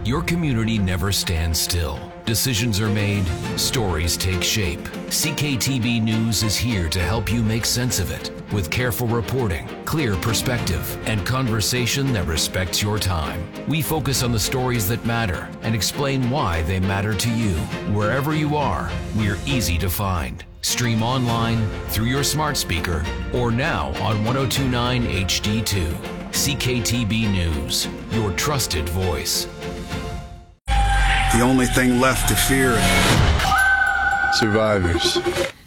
Your community never stands still. Decisions are made, stories take shape. CKTB News is here to help you make sense of it with careful reporting, clear perspective, and conversation that respects your time. We focus on the stories that matter and explain why they matter to you. Wherever you are, we're easy to find. Stream online, through your smart speaker, or now on 1029 HD2. CKTB News, your trusted voice. The only thing left to fear is survivors.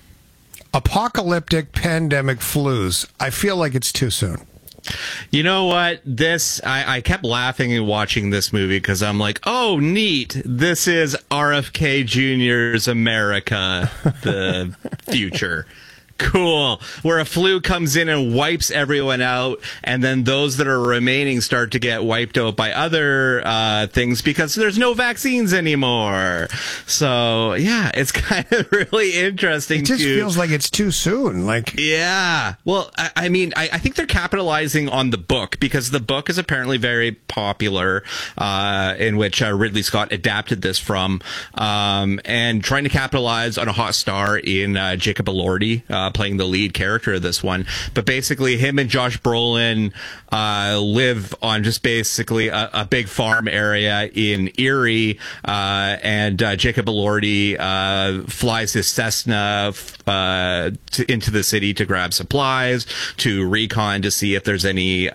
Apocalyptic pandemic flus. I feel like it's too soon. You know what? I kept laughing and watching this movie because I'm like, oh, neat. This is RFK Jr.'s America, the future. Cool. Where a flu comes in and wipes everyone out, and then those that are remaining start to get wiped out by other things because there's no vaccines anymore. So, yeah, it's kind of really interesting. It just feels like it's too soon. Yeah. Well, I mean, I think they're capitalizing on the book because the book is apparently very popular, in which Ridley Scott adapted this from, and trying to capitalize on a hot star in Jacob Elordi, playing the lead character of this one. But basically, him and Josh Brolin live on just basically a big farm area in Erie, and Jacob Elordi flies his Cessna into the city to grab supplies, to recon to see if there's any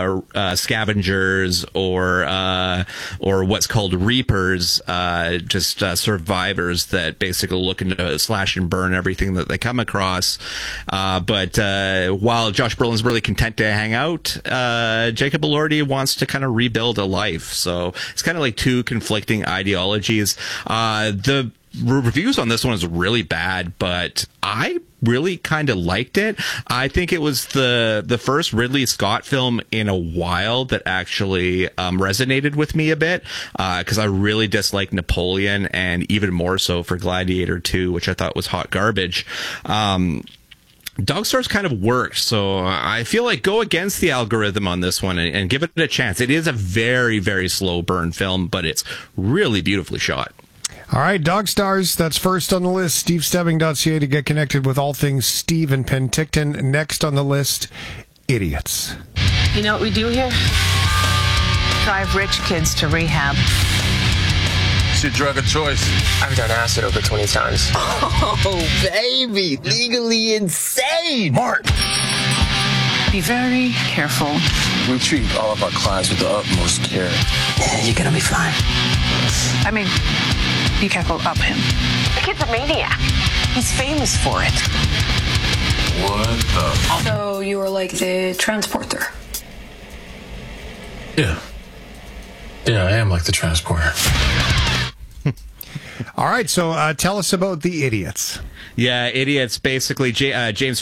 scavengers or what's called reapers, just survivors that basically looking to slash and burn everything that they come across. But while Josh Brolin's really content to hang out, Jacob Elordi wants to kind of rebuild a life. So it's kind of like two conflicting ideologies. The reviews on this one is really bad, but I really kind of liked it. I think it was the first Ridley Scott film in a while that actually resonated with me a bit, because I really disliked Napoleon, and even more so for Gladiator 2, which I thought was hot garbage. Dog Stars kind of worked, so I feel like go against the algorithm on this one and give it a chance. It is a very, very slow burn film, but it's really beautifully shot. All right, Dog Stars, that's first on the list. SteveStebbing.ca to get connected with all things Steve and Penticton. Next on the list, Idiots. You know what we do here? Drive rich kids to rehab. It's your drug of choice. I've done acid over 20 times. Oh, baby, legally insane. Mark! Be very careful. We treat all of our clients with the utmost care. You're gonna be fine. I mean, you can't go up him. The kid's a maniac. He's famous for it. What the? So you were like the transporter? Yeah. Yeah, I am like the transporter. All right, so tell us about the Idiots. Yeah, Idiots, basically, Dave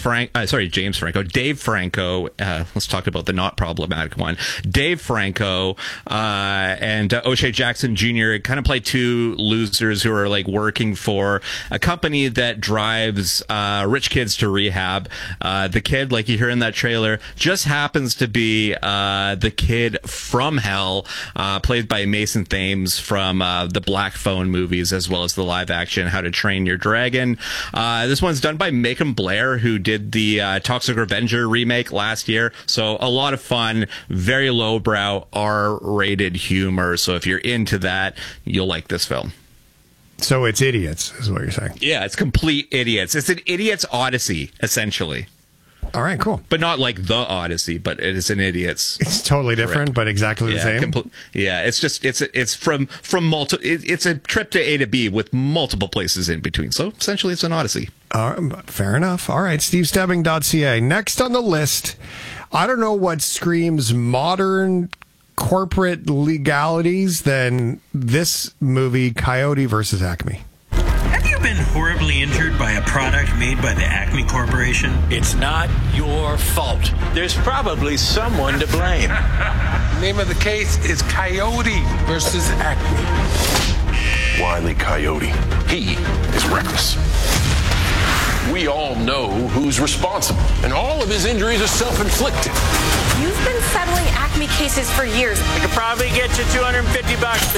Franco, let's talk about the not problematic one. Dave Franco and O'Shea Jackson Jr. kind of play two losers who are like working for a company that drives rich kids to rehab. The kid, like you hear in that trailer, just happens to be the kid from Hell, played by Mason Thames from the Black Phone movies, as well as the live action How to Train Your Dragon. This one's done by Macon Blair, who did the Toxic Avenger remake last year. So a lot of fun, very lowbrow, R-rated humor. So if you're into that, you'll like this film. So it's Idiots, is what you're saying. Yeah, it's complete idiots. It's an idiot's odyssey, essentially. All right, cool. But not like the Odyssey, but it is an idiot's. It's totally different, Correct. but exactly the same. It's just it's from multiple. It's a trip to A to B with multiple places in between. So essentially, it's an Odyssey. Fair enough. All right, SteveStebbing.ca. Next on the list, I don't know what screams modern corporate legalities than this movie, Coyote versus Acme. Have you been horribly injured by a product made by the Acme Corporation? It's not your fault. There's probably someone to blame. The name of the case is Coyote versus Acme. Wile E. Coyote. He is reckless. We all know who's responsible, and all of his injuries are self-inflicted. You've been settling Acme cases for years. I could probably get you $250